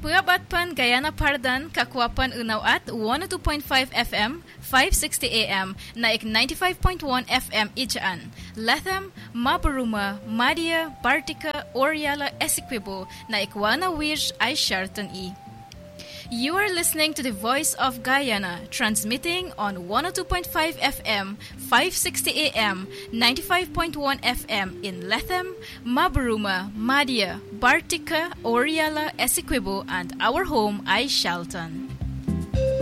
Huyabatpan Guyana Pardan Kakwapan Unaw at 102.5 FM, 560 AM, naik 95.1 FM Ijaan. Latham, Mabaruma, Madia, Bartica, Oriala, Essequibo, naik Wana Wirj ay Shartan E. You are listening to the Voice of Guyana, transmitting on 102.5 FM, 560 AM, 95.1 FM in Latham, Mabaruma, Madia, Bartica, Oriala, Essequibo, and our home, Shalton.